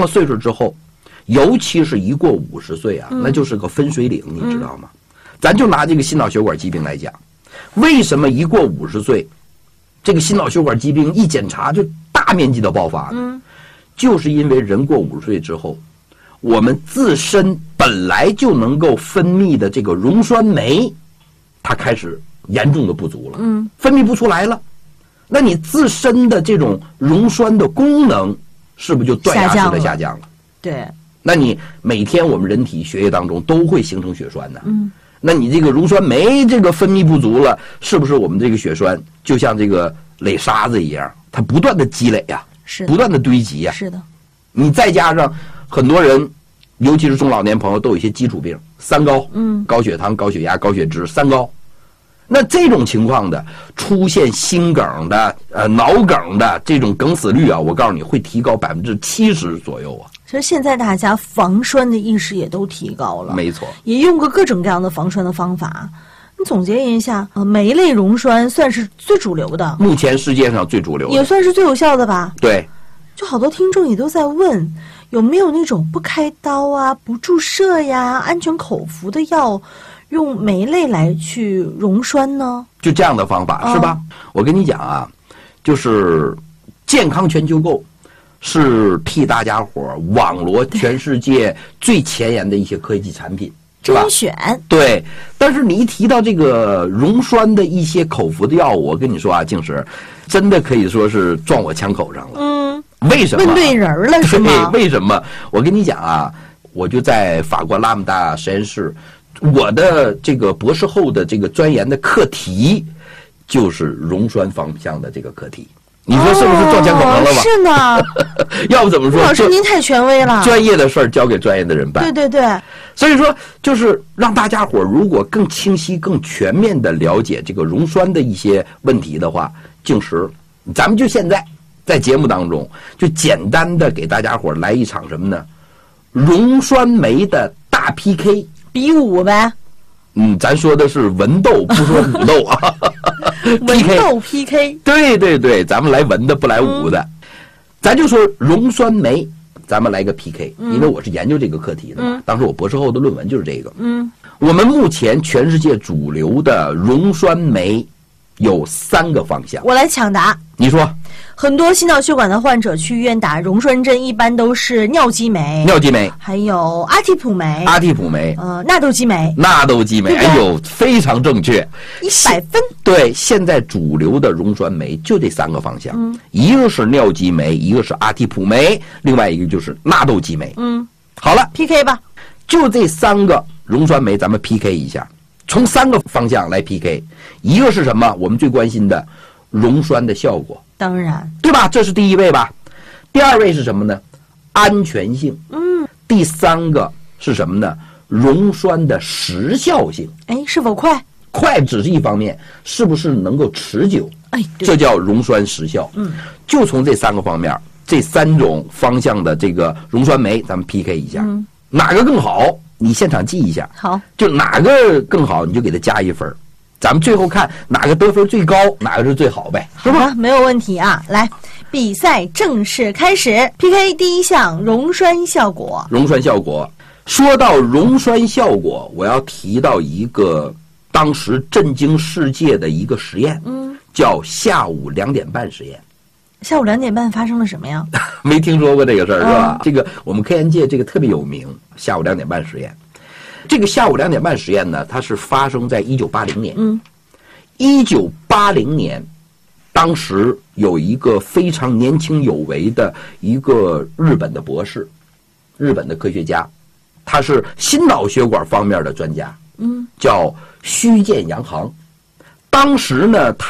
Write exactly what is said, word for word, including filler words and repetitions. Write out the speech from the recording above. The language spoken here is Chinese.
了岁数之后，尤其是一过五十岁啊， 嗯、 那就是个分水岭，你知道吗？嗯、咱就拿这个心脑血管疾病来讲，为什么一过五十岁，这个心脑血管疾病一检查就大面积的爆发呢？ 嗯， 就是因为人过五十岁之后，我们自身本来就能够分泌的这个溶栓酶，它开始严重的不足了， 嗯， 分泌不出来了。那你自身的这种溶栓的功能是不是就断崖式的下降了？ 对。 那你每天我们人体血液当中都会形成血栓的， 嗯， 那你这个溶栓酶这个分泌不足了，是不是我们这个血栓就像这个垒沙子一样，它不断的积累呀、啊， 是不断的堆积呀、啊， 是的。 你再加上很多人，尤其是中老年朋友都有一些基础病，三高， 嗯， 高血糖、高血压、高血脂，三高。那这种情况的出现心梗的、呃脑梗的这种梗死率啊，我告诉你会提高百分之七十左右啊。 其实现在大家防栓的意识也都提高了， 没错， 也用过各种各样的防栓的方法。你总结一下，呃，酶类溶栓算是最主流的， 目前世界上最主流的， 也算是最有效的吧？ 对。 就好多听众也都在问，有没有那种不开刀啊、不注射呀、安全口服的药，用酶类来去溶栓呢？ 就这样的方法、哦、是吧？我跟你讲啊，就是健康全球购是替大家伙网罗全世界最前沿的一些科技产品，是吧？ 甄选对，但是你一提到这个溶栓的一些口服的药物，我跟你说啊，静石真的可以说是撞我枪口上了。 嗯， 为什么？ 问对人了是吗？ 为什么？我跟你讲啊，我就在法国拉姆达实验室，我的这个博士后的这个钻研的课题就是溶栓方向的这个课题。你说是不是撞枪口上了吧？ 哦、是呢。 要不怎么说？ 老师您太权威了。 专业的事儿交给专业的人办。 对对对。 所以说，就是让大家伙如果更清晰、更全面的了解这个溶栓的一些问题的话，静石，咱们就现在在节目当中就简单的给大家伙来一场什么呢？溶栓酶的大 P K， 比武呗。 嗯，咱说的是文斗，不说武斗啊。 文斗 P K， 对对对，咱们来文的不来武的，嗯、咱就说溶栓酶，咱们来个 P K，、嗯、因为我是研究这个课题的嘛、嗯，当时我博士后的论文就是这个。 嗯， 我们目前全世界主流的溶栓酶有三个方向， 我来抢答。 你说， 很多心脑血管的患者去医院打溶栓针，一般都是尿激酶、 尿激酶， 还有阿替普酶、 阿替普酶， 呃，纳豆激酶、 纳豆激酶。哎呦，非常正确， 一百分。 对，现在主流的溶栓酶就这三个方向， 嗯， 一个是尿激酶，一个是阿替普酶，另外一个就是纳豆激酶。 嗯， 好了 ，P K 吧， 就这三个溶栓酶，咱们 P K 一下，从三个方向来 P K， 一个是什么？我们最关心的溶栓的效果。 当然， 对吧？这是第一位吧。第二位是什么呢？安全性。 嗯。 第三个是什么呢？溶栓的时效性。 哎，是否快？ 快只是一方面，是不是能够持久？ 哎， 这叫溶栓时效。 嗯。 就从这三个方面，这三种方向的这个溶栓酶，咱们 P K 一下， 嗯、 哪个更好？你现场记一下。 好。 就哪个更好，你就给它加一分。咱们最后看哪个得分最高，哪个是最好呗，是吧？ 没有问题啊！来，比赛正式开始 ，P K 第一项溶栓效果。 溶栓效果，说到溶栓效果，我要提到一个当时震惊世界的一个实验， 嗯， 叫下午两点半实验。 下午两点半发生了什么呀？ 没听说过这个事儿、嗯、是吧？这个我们科研界这个特别有名，下午两点半实验。这个下午两点半实验呢，它是发生在一九八零年。 嗯， 一九八零年，当时有一个非常年轻有为的一个日本的博士，日本的科学家，他是心脑血管方面的专家。 嗯， 叫须见洋行。当时呢，他